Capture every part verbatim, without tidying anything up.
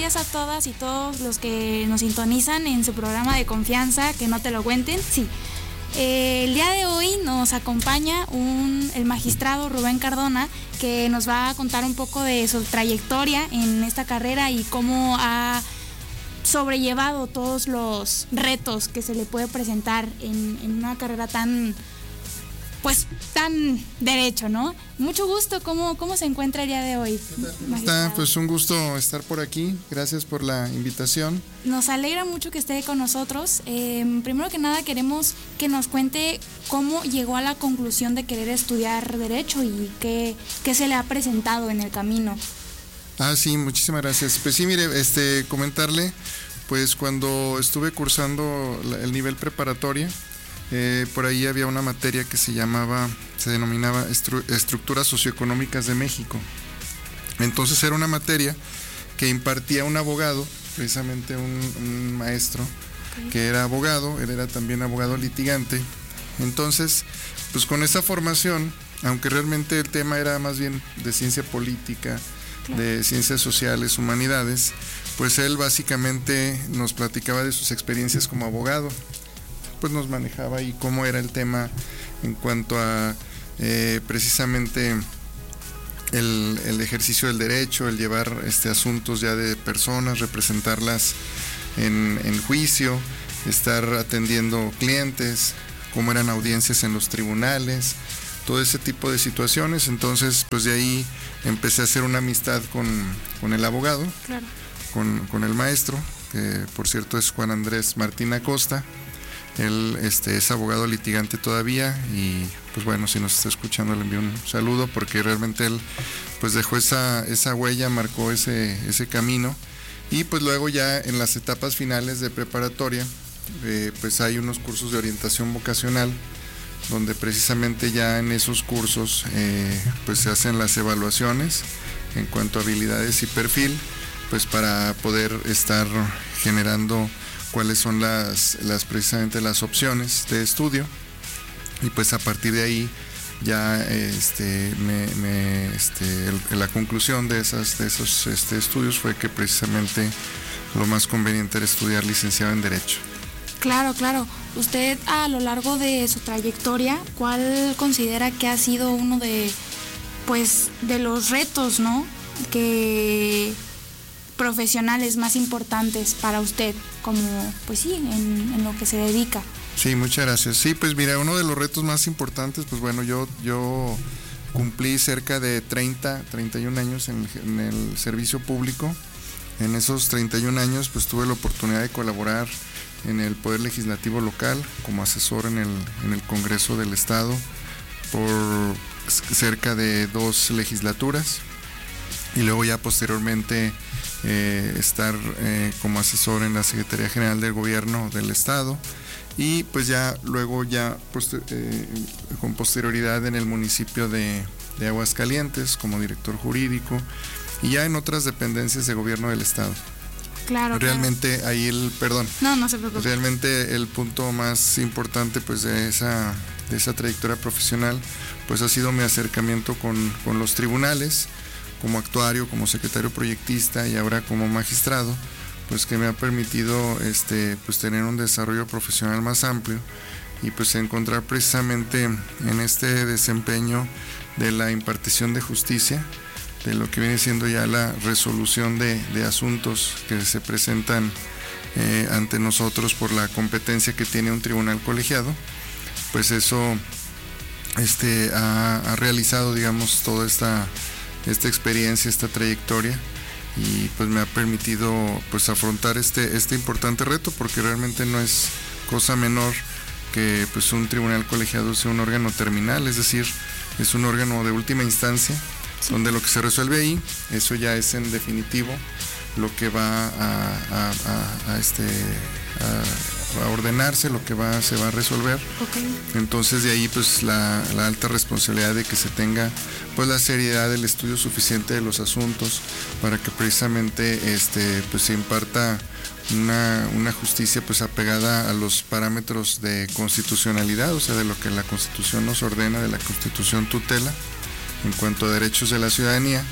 días a todas y todos los que nos sintonizan en su programa de confianza, que no te lo cuenten. Sí. Eh, el día de hoy nos acompaña un, el magistrado Rubén Cardona, que nos va a contar un poco de su trayectoria en esta carrera y cómo ha sobrellevado todos los retos que se le puede presentar en, en una carrera tan, pues, tan derecho, ¿no? Mucho gusto. ¿Cómo, cómo se encuentra el día de hoy? Está, pues un gusto estar por aquí. Gracias por la invitación. Nos alegra mucho que esté con nosotros. Eh, primero que nada queremos que nos cuente cómo llegó a la conclusión de querer estudiar Derecho y qué, qué se le ha presentado en el camino. Ah, sí, muchísimas gracias. Pues sí, mire, este, comentarle, pues cuando estuve cursando la, el nivel preparatoria, eh, por ahí había una materia que se llamaba, se denominaba estru, Estructuras Socioeconómicas de México. Entonces era una materia que impartía un abogado, precisamente un, un maestro, okay, que era abogado, él era también abogado litigante. Entonces, pues con esa formación, aunque realmente el tema era más bien de ciencia política, de ciencias sociales, humanidades, pues él básicamente nos platicaba de sus experiencias como abogado, pues nos manejaba ahí cómo era el tema en cuanto a eh, precisamente el, el ejercicio del derecho, el llevar este, asuntos ya de personas, representarlas en, en juicio, estar atendiendo clientes, cómo eran audiencias en los tribunales, todo ese tipo de situaciones. Entonces, pues de ahí empecé a hacer una amistad con, con el abogado, claro, con, con el maestro, que por cierto es Juan Andrés Martín Acosta. Él este, es abogado litigante todavía y pues bueno, si nos está escuchando le envío un saludo porque realmente él pues dejó esa, esa huella, marcó ese, ese camino. Y pues luego ya en las etapas finales de preparatoria, eh, pues hay unos cursos de orientación vocacional donde precisamente ya en esos cursos eh, pues se hacen las evaluaciones en cuanto a habilidades y perfil, pues para poder estar generando cuáles son las, las precisamente las opciones de estudio, y pues a partir de ahí ya este, me, me, este, el, la conclusión de, esas, de esos este, estudios fue que precisamente lo más conveniente era estudiar licenciado en Derecho. Claro, claro. Usted a lo largo de su trayectoria, ¿cuál considera que ha sido uno de, pues, de los retos, ¿no?, que profesionales más importantes para usted, como, pues sí, en, en lo que se dedica? Sí, muchas gracias. Sí, pues mira, uno de los retos más importantes, pues bueno, yo, yo cumplí cerca de treinta, treinta y un años en el, en el servicio público. En esos treinta y un años, pues tuve la oportunidad de colaborar en el Poder Legislativo local como asesor en el, en el Congreso del Estado por cerca de dos legislaturas, y luego ya posteriormente eh, estar eh, como asesor en la Secretaría General del Gobierno del Estado, y pues ya luego ya poster, eh, con posterioridad en el municipio de, de Aguascalientes como director jurídico, y ya en otras dependencias de gobierno del Estado. Claro, realmente claro. ahí el, perdón, no, no se preocupe. Realmente el punto más importante pues de esa, de esa trayectoria profesional pues ha sido mi acercamiento con, con los tribunales, como actuario, como secretario proyectista y ahora como magistrado, pues que me ha permitido este, pues tener un desarrollo profesional más amplio y pues encontrar precisamente en este desempeño de la impartición de justicia, de lo que viene siendo ya la resolución de, de asuntos que se presentan eh, ante nosotros por la competencia que tiene un tribunal colegiado, pues eso este, ha, ha realizado, digamos, toda esta, esta experiencia, esta trayectoria, y pues me ha permitido pues afrontar este, este importante reto, porque realmente no es cosa menor que pues un tribunal colegiado sea un órgano terminal, es decir, es un órgano de última instancia, sí, donde lo que se resuelve ahí, eso ya es en definitivo lo que va a, a, a, a este a, a ordenarse, lo que va se va a resolver. Okay. Entonces de ahí pues la, la alta responsabilidad de que se tenga pues la seriedad del estudio suficiente de los asuntos para que precisamente este pues se imparta una, una justicia pues apegada a los parámetros de constitucionalidad, o sea, de lo que la Constitución nos ordena, de la Constitución tutela en cuanto a derechos de la ciudadanía,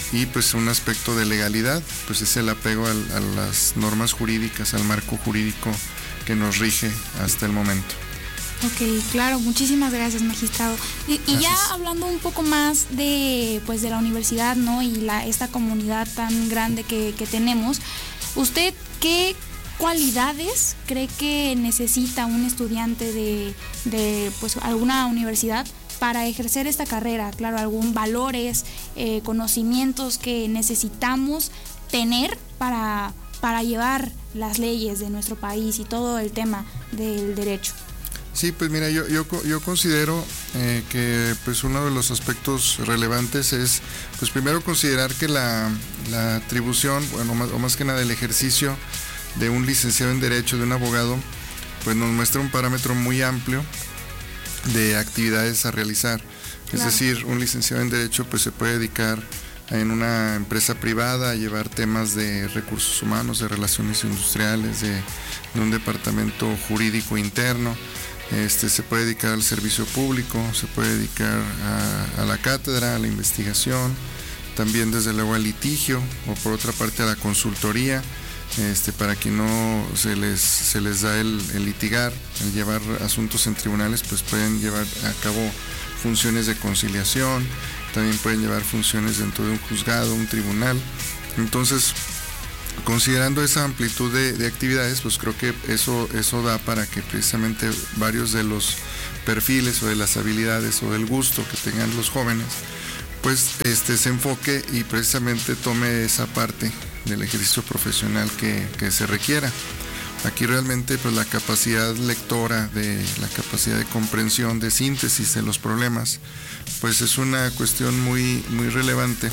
y pues un aspecto de legalidad, pues es el apego al, a las normas jurídicas, al marco jurídico que nos rige hasta el momento. Ok, claro, muchísimas gracias, magistrado. Y, y ya hablando un poco más de, pues, de la universidad, ¿no? Y la, esta comunidad tan grande que, que tenemos, ¿usted qué cualidades cree que necesita un estudiante de, de pues, alguna universidad para ejercer esta carrera? Claro, algún valores, eh, conocimientos que necesitamos tener para, para llevar las leyes de nuestro país y todo el tema del derecho. Sí, pues mira, yo, yo, yo considero eh, que pues uno de los aspectos relevantes es, pues primero considerar que la, la atribución, bueno, más, o más que nada el ejercicio de un licenciado en Derecho, de un abogado, pues nos muestra un parámetro muy amplio de actividades a realizar. Claro. Es decir, un licenciado en Derecho pues se puede dedicar en una empresa privada a llevar temas de recursos humanos, de relaciones industriales, de, de un departamento jurídico interno. Este, se puede dedicar al servicio público, se puede dedicar a, a la cátedra, a la investigación, también desde luego al litigio, o por otra parte a la consultoría, este, para quien no se les, se les da el, el litigar, el llevar asuntos en tribunales, pues pueden llevar a cabo funciones de conciliación, también pueden llevar funciones dentro de un juzgado, un tribunal. Entonces, considerando esa amplitud de, de actividades, pues creo que eso, eso da para que precisamente varios de los perfiles o de las habilidades o del gusto que tengan los jóvenes, pues este, se enfoque y precisamente tome esa parte del ejercicio profesional que, que se requiera. Aquí realmente pues la capacidad lectora, de la capacidad de comprensión, de síntesis de los problemas, pues es una cuestión muy, muy relevante,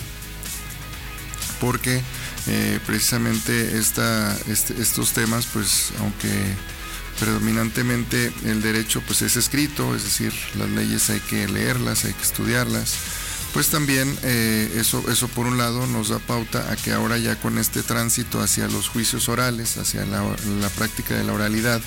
porque Eh, precisamente esta, este, estos temas, pues aunque predominantemente el derecho pues es escrito, es decir, las leyes hay que leerlas, hay que estudiarlas, pues también eh, eso, eso por un lado nos da pauta a que ahora ya con este tránsito hacia los juicios orales, hacia la, la práctica de la oralidad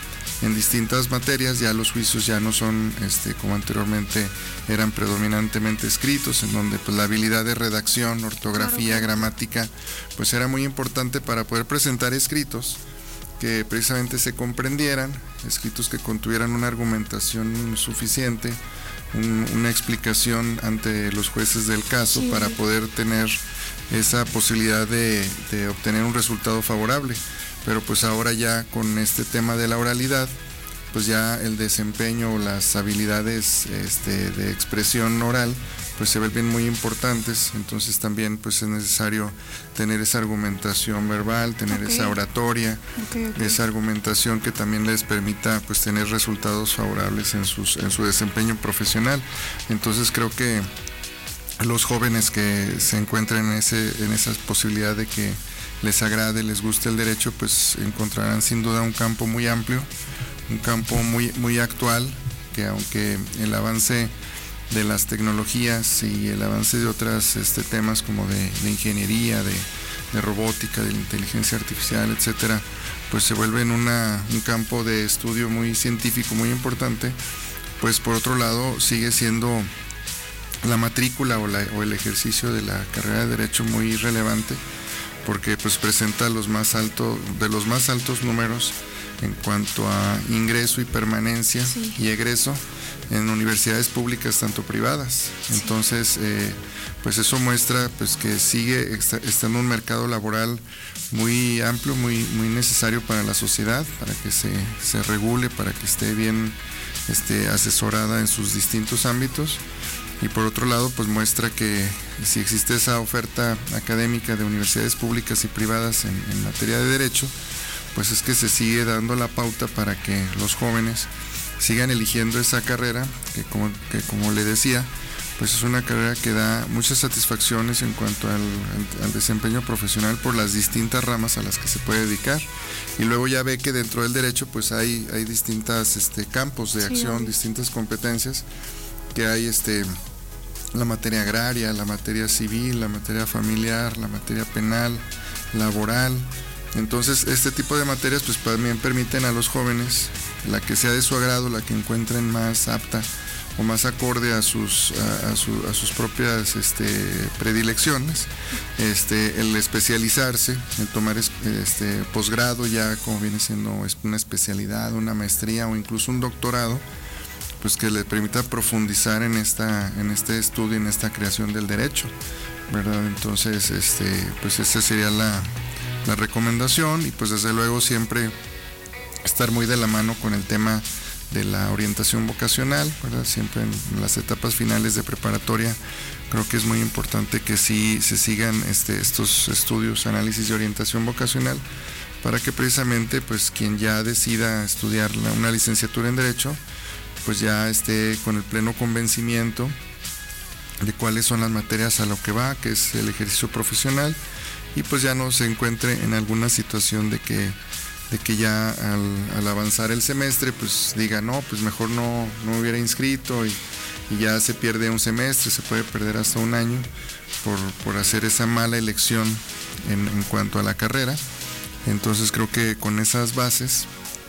en distintas materias, ya los juicios ya no son este, como anteriormente eran predominantemente escritos, en donde pues la habilidad de redacción, ortografía, gramática, pues era muy importante para poder presentar escritos que precisamente se comprendieran, escritos que contuvieran una argumentación suficiente, un, una explicación ante los jueces del caso, sí, para poder tener esa posibilidad de, de obtener un resultado favorable. Pero pues ahora ya con este tema de la oralidad, pues ya el desempeño o las habilidades este, de expresión oral pues se vuelven muy importantes. Entonces también pues es necesario tener esa argumentación verbal, tener okay. esa oratoria, okay, okay. esa argumentación que también les permita pues tener resultados favorables en, sus, en su desempeño profesional. Entonces creo que los jóvenes que se encuentren en, ese, en esa posibilidad de que les agrade, les guste el derecho, pues encontrarán sin duda un campo muy amplio, un campo muy, muy actual, que aunque el avance de las tecnologías y el avance de otros este, temas como de, de ingeniería, de, de robótica, de la inteligencia artificial, etcétera, pues se vuelven una, un campo de estudio muy científico, muy importante, pues por otro lado sigue siendo la matrícula o, la, o el ejercicio de la carrera de Derecho muy relevante, porque pues presenta los más altos, de los más altos números en cuanto a ingreso y permanencia, sí, y egreso en universidades públicas tanto privadas. Sí. Entonces eh, pues eso muestra pues que sigue estando un mercado laboral muy amplio, muy, muy necesario para la sociedad, para que se, se regule, para que esté bien este, asesorada en sus distintos ámbitos. Y por otro lado, pues muestra que si existe esa oferta académica de universidades públicas y privadas en, en materia de derecho, pues es que se sigue dando la pauta para que los jóvenes sigan eligiendo esa carrera, que como, que como le decía, pues es una carrera que da muchas satisfacciones en cuanto al, al, al desempeño profesional por las distintas ramas a las que se puede dedicar. Y luego ya ve que dentro del derecho pues hay, hay distintos este, campos de acción, sí, distintas competencias, que hay este... la materia agraria, la materia civil, la materia familiar, la materia penal, laboral. Entonces este tipo de materias pues también permiten a los jóvenes, la que sea de su agrado, la que encuentren más apta o más acorde a sus a, a, su, a sus propias este, predilecciones, este, el especializarse, el tomar este posgrado ya como viene siendo una especialidad, una maestría o incluso un doctorado, pues que le permita profundizar en esta en este estudio, en esta creación del derecho, ¿verdad? Entonces, este, pues esa sería la, la recomendación, y pues desde luego siempre estar muy de la mano con el tema de la orientación vocacional, ¿verdad? Siempre en las etapas finales de preparatoria creo que es muy importante que sí se sigan este, estos estudios, análisis de orientación vocacional, para que precisamente pues quien ya decida estudiar la, una licenciatura en Derecho, pues ya esté con el pleno convencimiento de cuáles son las materias a lo que va, que es el ejercicio profesional, y pues ya no se encuentre en alguna situación de que de que ya al, al avanzar el semestre pues diga no, pues mejor no, no me hubiera inscrito, y, y ya se pierde un semestre, se puede perder hasta un año por, por hacer esa mala elección en, en cuanto a la carrera. Entonces creo que con esas bases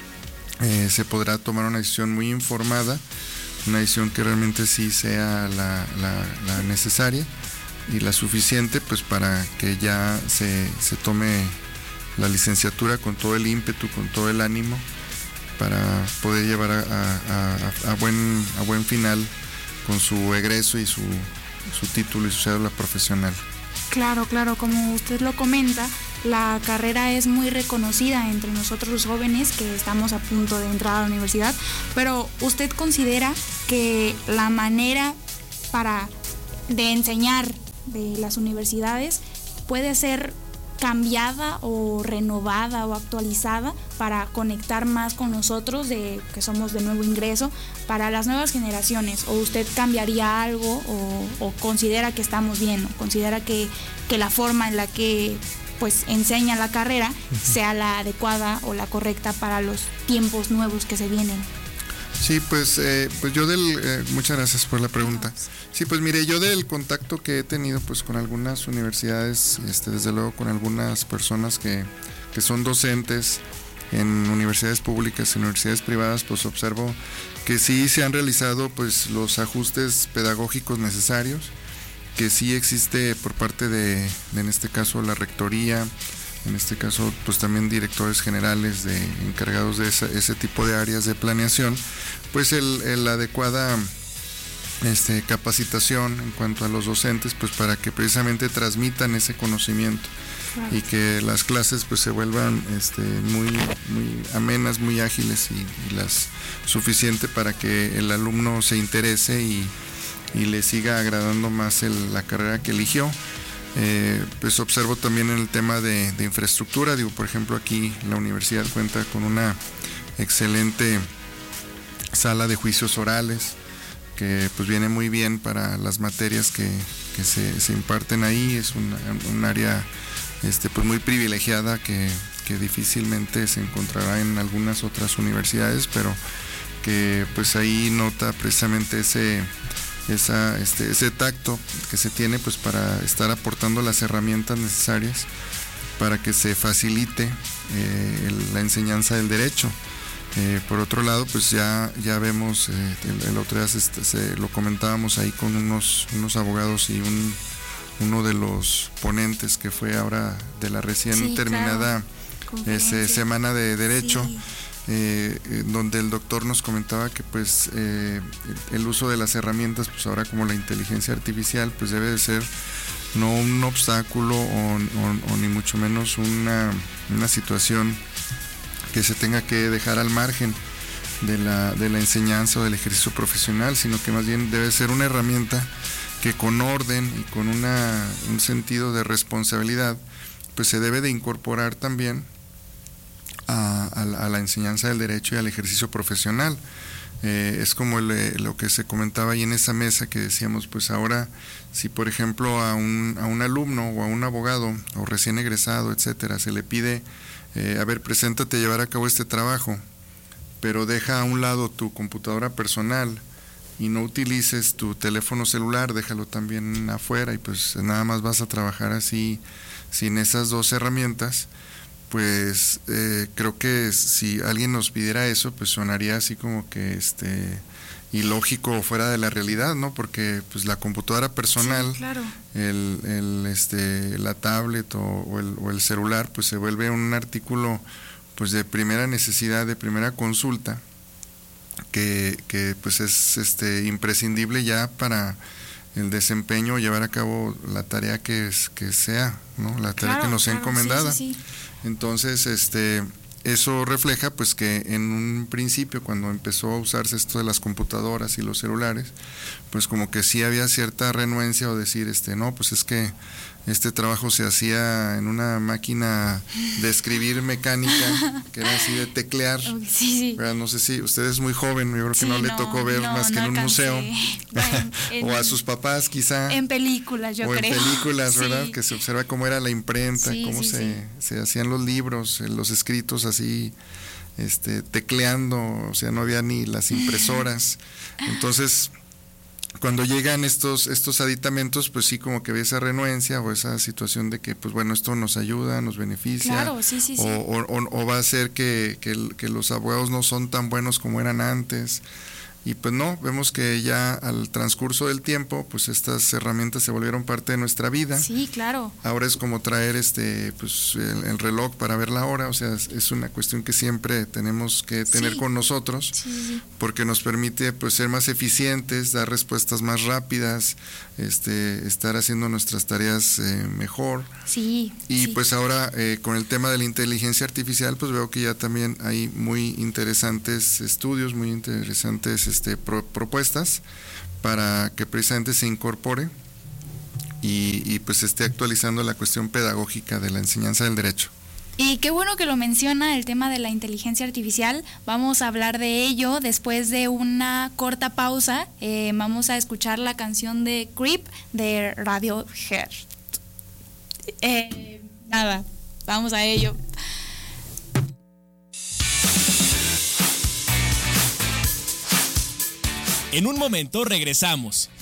eh, se podrá tomar una decisión muy informada, una decisión que realmente sí sea la, la, la necesaria y la suficiente pues para que ya se, se tome la licenciatura con todo el ímpetu, con todo el ánimo, para poder llevar a, a, a, a, buen, a buen final con su egreso y su, su título y su cédula profesional. Claro, claro, como usted lo comenta, la carrera es muy reconocida entre nosotros los jóvenes que estamos a punto de entrar a la universidad, pero ¿usted considera que la manera para de enseñar de las universidades puede ser cambiada o renovada o actualizada para conectar más con nosotros de que somos de nuevo ingreso para las nuevas generaciones? ¿O usted cambiaría algo o, o considera que estamos bien, o considera que, que la forma en la que pues enseña la carrera sea la adecuada o la correcta para los tiempos nuevos que se vienen? Sí, pues, eh, pues yo del, eh, muchas gracias por la pregunta. Sí, pues mire, yo del contacto que he tenido pues con algunas universidades, este, desde luego con algunas personas que, que son docentes en universidades públicas, en universidades privadas, pues observo que sí se han realizado pues los ajustes pedagógicos necesarios, que sí existe por parte de, de en este caso la rectoría, en este caso pues también directores generales de encargados de esa, ese tipo de áreas de planeación, pues el, el adecuada este, capacitación en cuanto a los docentes, pues para que precisamente transmitan ese conocimiento, claro, y que las clases pues se vuelvan este, muy, muy amenas, muy ágiles y, y las suficiente para que el alumno se interese y, y le siga agradando más el, la carrera que eligió. Eh, pues observo también en el tema de, de infraestructura, digo, por ejemplo, aquí la universidad cuenta con una excelente sala de juicios orales que pues viene muy bien para las materias que, que se, se imparten ahí. Es una, un área este, pues muy privilegiada que, que difícilmente se encontrará en algunas otras universidades, pero que pues ahí nota precisamente ese Esa, este, ese tacto que se tiene pues para estar aportando las herramientas necesarias para que se facilite eh, el, la enseñanza del derecho. Eh, por otro lado, pues ya, ya vemos, eh, el, el otro día se, se, lo comentábamos ahí con unos, unos abogados y un, uno de los ponentes que fue ahora de la recién sí, terminada claro. ese, Semana de Derecho. Sí. Eh, donde el doctor nos comentaba que pues eh, el uso de las herramientas pues ahora como la inteligencia artificial pues debe de ser no un obstáculo o, o, o ni mucho menos una, una situación que se tenga que dejar al margen de la, de la enseñanza o del ejercicio profesional, sino que más bien debe ser una herramienta que con orden y con una, un sentido de responsabilidad pues se debe de incorporar también A, a, la, a la enseñanza del derecho y al ejercicio profesional. Eh, es como el, lo que se comentaba ahí en esa mesa que decíamos, pues ahora si por ejemplo a un, a un alumno o a un abogado o recién egresado, etcétera, se le pide, eh, a ver, preséntate a llevar a cabo este trabajo, pero deja a un lado tu computadora personal y no utilices tu teléfono celular, déjalo también afuera y pues nada más vas a trabajar así sin esas dos herramientas, pues eh, creo que si alguien nos pidiera eso, pues sonaría así como que este ilógico o fuera de la realidad, ¿no? Porque pues la computadora personal, sí, claro. el, el este la tablet o, o, el, o el celular, pues se vuelve un artículo pues de primera necesidad, de primera consulta, que, que pues es este imprescindible ya para el desempeño, llevar a cabo la tarea que es, que sea, ¿no? La tarea claro, que nos sea claro, encomendada. sí, sí, sí. Entonces, este eso refleja pues que en un principio, cuando empezó a usarse esto de las computadoras y los celulares, pues como que sí había cierta renuencia o decir, este no, pues es que este trabajo se hacía en una máquina de escribir mecánica, que era así de teclear. Sí, sí. ¿Verdad? No sé si usted es muy joven, yo creo que Sí, no le no, tocó ver no, más que no en un alcancé. museo. Bueno, en, o a sus papás quizá. En películas, yo o creo. en películas, ¿verdad? Sí. Que se observa cómo era la imprenta, Sí, cómo sí, se, sí. se hacían los libros, los escritos así, este, tecleando, o sea, no había ni las impresoras. Entonces, cuando llegan estos estos aditamentos, pues sí, como que ve esa renuencia o esa situación de que, pues bueno, esto nos ayuda, nos beneficia. Claro, sí, sí, sí. O, o, o va a ser que, que, que los abogados no son tan buenos como eran antes. Y pues no, vemos que ya al transcurso del tiempo, pues estas herramientas se volvieron parte de nuestra vida. Sí, claro. Ahora es como traer este pues el, el reloj para ver la hora, o sea, es, es una cuestión que siempre tenemos que tener sí. con nosotros, sí, sí. porque nos permite pues ser más eficientes, dar respuestas más rápidas, este estar haciendo nuestras tareas eh, mejor. Sí. Y sí. pues ahora eh, con el tema de la inteligencia artificial, pues veo que ya también hay muy interesantes estudios, muy interesantes este, pro, propuestas para que precisamente se incorpore y, y pues esté actualizando la cuestión pedagógica de la enseñanza del derecho. Y qué bueno que lo menciona el tema de la inteligencia artificial. Vamos a hablar de ello después de una corta pausa. Eh, vamos a escuchar la canción de Creep de Radiohead. Eh, nada, vamos a ello. En un momento regresamos.